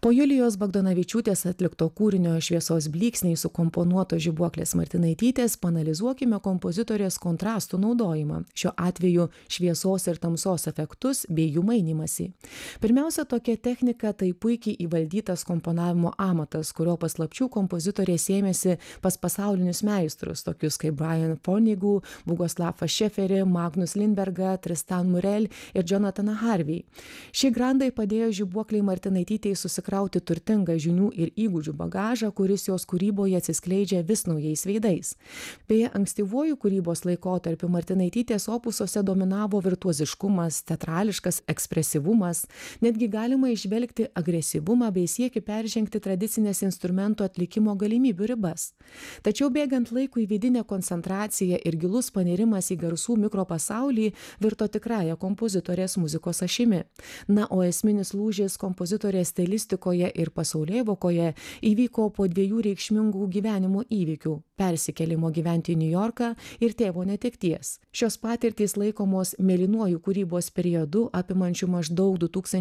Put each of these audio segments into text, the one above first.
Po Julijos Bagdonavičiūtės atlikto kūrinio Šviesos blyksniai sukomponuoto Žibuoklės Martinaitytės paanalizuokime kompozitorės kontrastų naudojimą, šiuo atveju šviesos ir tamsos efektus bei jų mainymąsi. Pirmiausia, tokia technika tai puikiai įvaldytas komponavimo amatas, kurio paslapčių kompozitorė sėmėsi pas pasaulinius meistrus, tokius kaip Brian Fornigu, Boguslavą Šeferį, Magnus Lindbergą, Tristan Murel ir Jonathaną Harvey. Šie grandai padėjo Žibuoklei Martinaitytei susikrauti turtingą žinių ir įgūdžių bagažą, kuris jos kūryboje atsiskleidžia vis naujais veidais. Beje, ankstyvuoju kūrybos laikotarpiu Martinaitytės opusuose dominavo virtuoziškumas, teatrališkas ekspresyvumas, netgi galima įžvelgti agresyvumą bei siekį peržengti tradicinės instrumentų atlikimo galimybių ribas. Tačiau bėgant laikui vidinė koncentracija ir gilus panirimas į garsų mikropasaulį virto tikrąją kompozitorės muzikos ašimi. Na, o esminis lūžis kompozitorės stilistikoje ir pasaulėvokoje įvyko po 2 reikšmingų gyvenimo įvykių – persikėlimo gyventi į Niujorką ir tėvo netekties. Šios patirtys laikomos mėlynuoju kūrybos periodu, apimančiu maždaug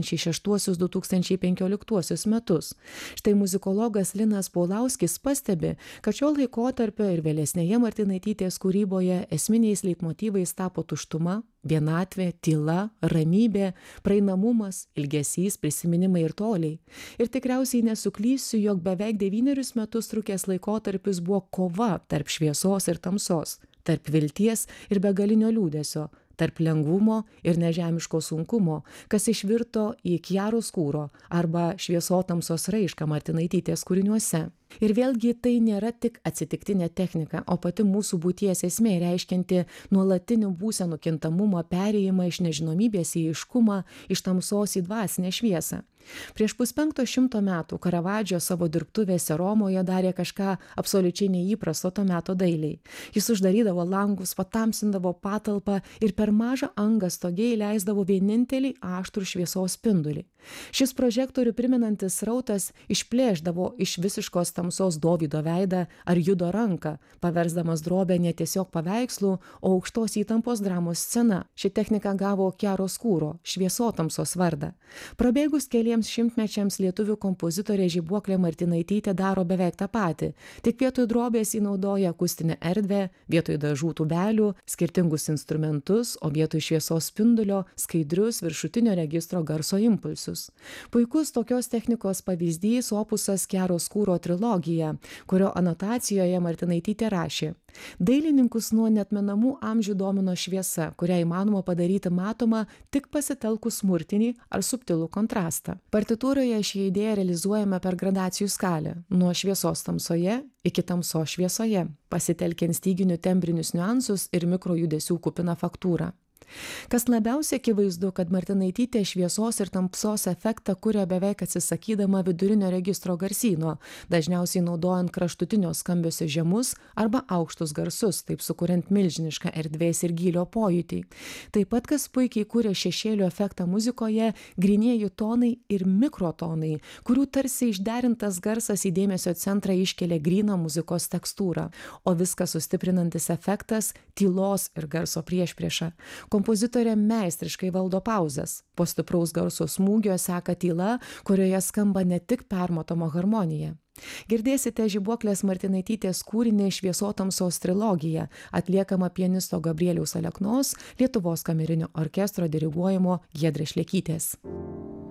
2006–2015 metus. Štai muzikologas Linas Paulauskis pastebi, kad šio laikotarpio ir vėlesnėje Martinaitytės kūryboje esminiais leitmotyvais tapo tuštuma, vienatvė, tyla, ramybė, praeinamumas, ilgesys, prisiminimai ir toliai. Ir tikriausiai nesuklysiu, jog beveik 9 metus trukęs laikotarpis buvo kova tarp šviesos ir tamsos, tarp vilties ir begalinio liūdesio, tarp lengvumo ir nežemiško sunkumo, kas išvirto į chiaroscuro arba šviesotamsos raišką Martinaitytės kūriniuose. Ir vėlgi tai nėra tik atsitiktinė technika, o pati mūsų būties esmė, reiškianti nuolatinių būsenų kintamumą, perėjimą iš nežinomybės į aiškumą, iš tamsos į dvasinę šviesą. Prieš 500 metų Karavadžio savo dirbtuvėse Romoje darė kažką absoliučiai neįprasto to meto dailiai. Jis uždarydavo langus, patamsindavo patalpą ir per mažą angą stoge įleisdavo vienintelį aštrų šviesos spindulį. Šis prožektorių primenantis srautas išplėšdavo iš visiškos tamsos Dovydo veidą ar Judo ranką, paversdamas drobę ne tiesiog paveikslų, o aukštos įtampos dramos scena. Ši technika gavo chiaroscuro, šviesotamsos vardą. Prabėgus keliems šimtmečiams lietuvių kompozitorė Žibuoklė Martinaitytė daro beveik tą patį, tik vietoj drobės įnaudoja akustinę erdvę, vietoj dažų tūbelių, skirtingus instrumentus, o vietoj šviesos spindulio skaidrius viršutinio registro garso impulsus. Puikus tokios technikos pavyzdys opusas chiaroscuro trilogija, kurio anotacijoje Martinaitytė rašė: dailininkus nuo neatmenamų amžių domino šviesa, kurią įmanoma padaryti matomą tik pasitelkus smurtinį ar subtilų kontrastą. Partitūroje šią idėją realizuojame per gradacijų skalę, nuo šviesos tamsoje iki tamsos šviesoje, pasitelkiant styginių tembrinius niuansus ir mikrojudesių kupiną faktūrą. Kas labiausiai akivaizdu, kad Martinaitytė šviesos ir tamsos efektą kuria beveik atsisakydama vidurinio registro garsyno, dažniausiai naudojant kraštutinio skambesio žemus arba aukštus garsus, taip sukuriant milžinišką erdvės ir gylio pojūtį. Taip pat, kas puikiai kuria šešėlių efektą muzikoje, grynieji tonai ir mikrotonai, kurių tarsi išderintas garsas į dėmesio centrą iškelia gryną muzikos tekstūrą, o viską sustiprinantis efektas – tylos ir garso priešprieša. Kompozitorė meistriškai valdo pauzes. Po stipraus garso smūgio seka tyla, kurioje skamba ne tik permatoma harmonija. Girdėsite Žibuoklės Martinaitytės kūrinį Šviesotamsos trilogija, atliekama pianisto Gabrieliaus Aleknos, Lietuvos kamerinio orkestro diriguojamo Giedrės Šlekytės.